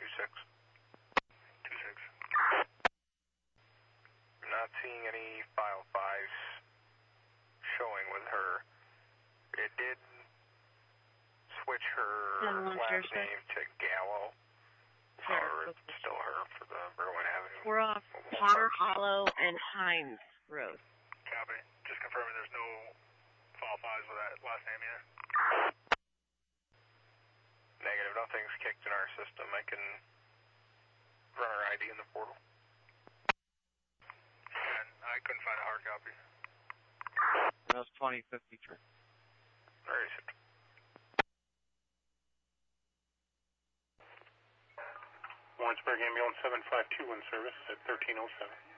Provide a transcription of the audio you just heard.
26. 26. I'm not seeing any file 5s showing with her. It did switch her last name to Gallo. However, it's still her for the Berwyn Avenue. We're off Potter Hollow and Hines Road. Copy. Just confirming there's no file 5s with that last name yet. Negative. Nothing's kicked in our system. I can run our ID in the portal. And I couldn't find a hard copy. That was 2053. Where is it? Warrensburg Ambulance 7521 service at 1307.